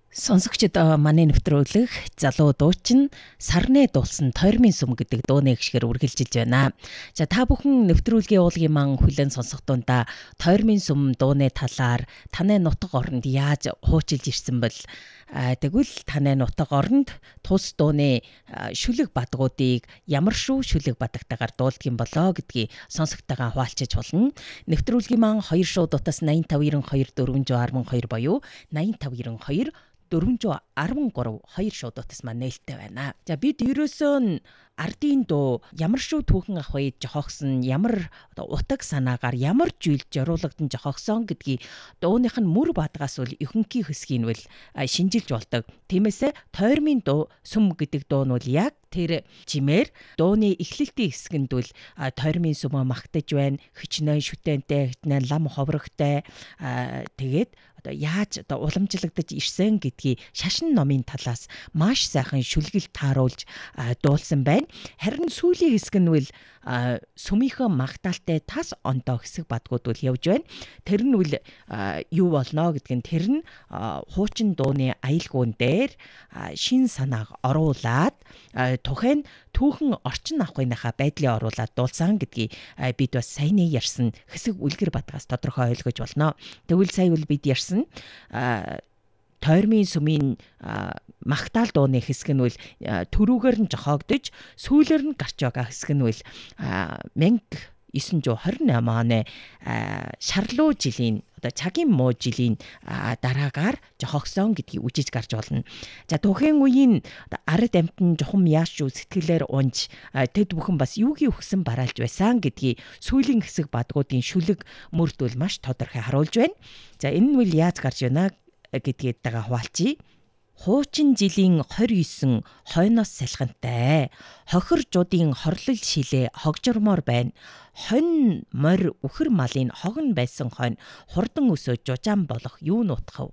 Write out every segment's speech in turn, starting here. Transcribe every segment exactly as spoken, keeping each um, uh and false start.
Сонсогчид манай нэвтрүүлэг залуу дуучин сарны дуулсан тойрмын сүм гэдэг дууны гişгээр үргэлжилж байна. За та бүхэн нэвтрүүлгийн уулгийн ман хүлэн сонсох дундаа тойрмын сүм дууны талаар таны нутаг оронд яаж хуучилж ирсэн бэл тэгвэл таны нутаг оронд тус дууны шүлэг бадгуудыг ямар шүү шүлэг бадагтайгаар дуулдгийн болоо гэдгийг сонсогтойгоо хуваалцаж болно. Нэвтрүүлгийн ман хоёр шууд утас найман тав найман хоёр дөрвөн арван хоёр боيو найман тав найман хоёр дөрвөн арван гурав хоёр шууд утас маань нээлттэй байна. За бид ерөөсөө нь ардын дуу ямар шүү түүхэн ах бай жохогсон ямар утаг санаагаар ямар зүйл зориулгадсан жохогсон гэдгийг дууных нь мөр бадгаас үл ихэнхий хэсгийг нь шинжилж болдог. Тиймээсээ тойрмын дуу сүм гэдэг дуу нь бол яг тэр чимээр дууны эхлэлтийн хэсгэнд бол тойрмын сүмөө магтаж байна. Хичнээн шүтэнтэй, хичнээн лам ховрогтой тэгээд одоо яаж одоо уламжлагдаж ирсэн гэдгийг шашин номын талаас маш сайхан шүлгэлт тааруулж дуулсан байна. Харин сүүлийн хэсэг нь бол сүмийнхөө магтаалтай тас онтоо хэсэг бадгууд бол явж байна. Тэр нь үл юу болно гэдг нь тэр нь хуучин дууны аюулгуун дээр шин санааг оруулаад тухайн түүхэн орчин авахынхаа байдлыг оруулаад дуулсан гэдгийг бид бас саяны ярьсан хэсэг үлгэр бадгаас тодорхой ойлгож болно. Тэгвэл сая бол бид ярьсан тойрмын сүмийн магтаал дууны хэсэг нь бол төрүүгээр нь жохоогдож сүүлээр нь гарч байгаа хэсэг нь бол мянга найман хоёр осем оны шарлуу жилийн одоо цагийн муу жилийн дараагаар жохогсон гэдгийг үжиж гарч болно. За тухайн үеийн ард амтэн жохом яаш шүү сэтгэлээр унж тэд бүхэн бас юугийн өгсөн бараалж байсан гэдгийг сүүлийн хэсэг бадгуудын шүлэг мөрд бол маш тодорхой харуулж байна. За энэ нь үл яаж гарч байна гэдгээд тагаа хуваалцъя. Хуучин жилийн двадцать девять хойноос салхинтай хохиржуудын хорлол шилээ хогжормоор байна. Хонь морь үхэр малын хогн байсан хонь хурдан өсөө жужаан болох юу нутхав.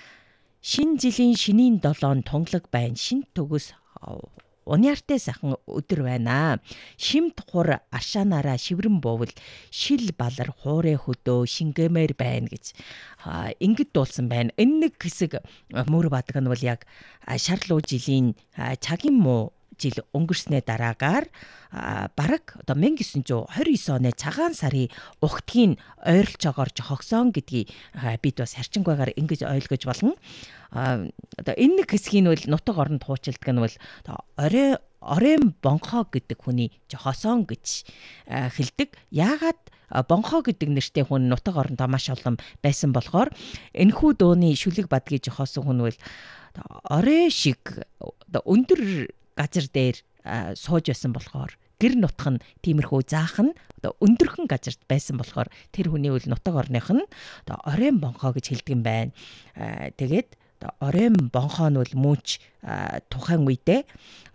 Шин жилийн шинийн долоон тунглаг байна. Шин төгс униартай сайхан өдөр байна. Шимт хур аршаанаараа шиврэн буувал шил балар хуурэ хөдөө шингэмээр байна гэж ингэж дуулсан байна. Энэ нэг хэсэг мөр бадаг нь бол яг шарлуу жилийн цагийн муу жил өнгөрснээ дараагаар бараг одоо найман хоёр оны цагаан сарын ухтгийг ойрлж байгаа жохогсон гэдгийг бид бас харчингуйгаар ингэж ойлгож болно. Одоо энэ нэг хэсгийг бол нутаг оронд хуучилдаг нь бол орой оройн бонхоо гэдэг хүний жохосон гэж хэлдэг. Яагаад бонхоо гэдэг нэртэй хүн нутаг орондоо маш олон байсан болохоор энэхүү дууны шүлэг бадгийг жохосон хүн бол орой шиг өндөр газар дээр сууж байсан болохоор гэр нутх нь тиймэрхүү заахан одоо өндөрхөн газарт байсан болохоор тэр хүний үл нутаг орных нь одоо оройн бонхоо гэж хэлдэг юм байна. Тэгээд оройн бонхоо нь бол мөнч тухайн үедээ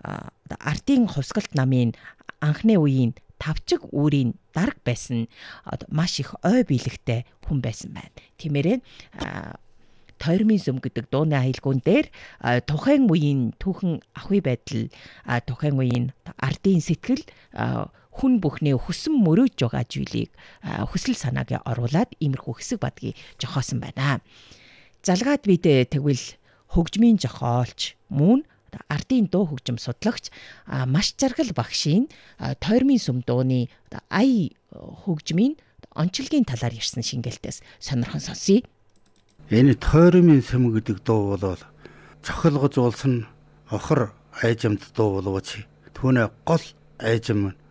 ардын хувьсгалт намын анхны үеийн тавчиг үүрийн дарга байсан маш их ой биелэгтэй хүн байсан байна. Тиймээрээ тойрмын сүм гэдэг дууны аюулгуун дээр тухайн үеийн түүхэн ахуй байдал тухайн үеийн ардын сэтгэл хүн бүхний хүсэн мөрөөж байгаа зүйлийг хүсэл санааг оруулаад иймэрхүү хэсэг бадгийг жохоосон байна. Залгаад бид тэгвэл хөгжмийн жохоолч мөн ардын дуу хөгжим судлагч маш жаргал багшийн тойрмын сүм дууны ая хөгжмийн онцлогийн талаар ярьсан шингэлтээс сонирхон сонсъё. Энэ тойрмын сүм гэдэг дуу бол цохилгож уулсан охор айжимд дуу боловч түүний гол айжим